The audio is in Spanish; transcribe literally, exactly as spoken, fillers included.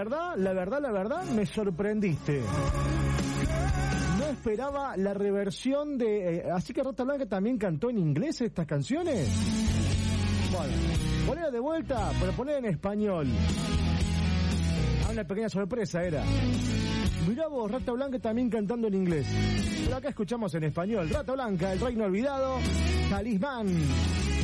verdad, la verdad, la verdad, me sorprendiste. No esperaba la reversión de... Eh, así que Rata Blanca también cantó en inglés estas canciones. Bueno, ponela de vuelta, pero ponela en español. Ah, una pequeña sorpresa era. Mirá vos, Rata Blanca también cantando en inglés. Pero acá escuchamos en español. Rata Blanca, El Reino Olvidado, Talismán.